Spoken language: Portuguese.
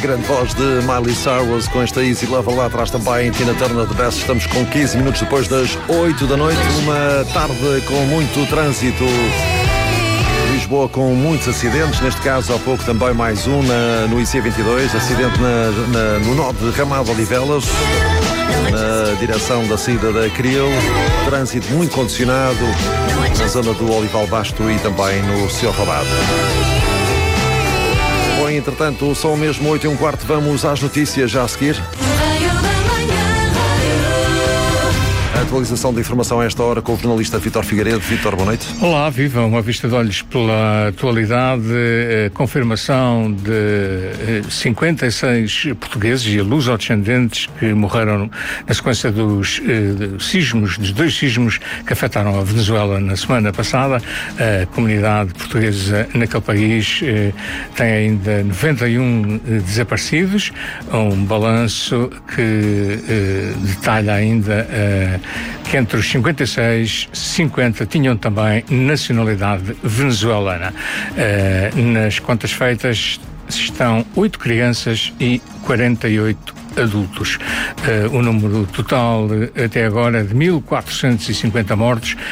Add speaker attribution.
Speaker 1: grande voz de Miley Cyrus com esta Easy Love. Lá atrás também Tina Turner The Best. Estamos com 15 minutos depois das 8 da noite. Uma tarde com muito trânsito. Lisboa com muitos acidentes, neste caso há pouco também mais um no IC22, acidente no nó de Ramado Odivelas, na direção da saída da Cril, trânsito muito condicionado na zona do Olival Basto e também no Senhor Roubado. Bom, entretanto, são mesmo 8h15, vamos às notícias já a seguir. A atualização de informação a esta hora com o jornalista Vítor Figueiredo. Vítor, boa noite.
Speaker 2: Olá, viva. Uma vista de olhos pela atualidade. Confirmação de 56 portugueses e luso-descendentes que morreram na sequência dos dois sismos que afetaram a Venezuela na semana passada. A comunidade portuguesa naquele país tem ainda 91 desaparecidos. Um balanço que detalha ainda que entre os 56, 50 tinham também nacionalidade venezuelana. Nas contas feitas estão 8 crianças e 48 adultos. O número total até agora é de 1.450 mortos,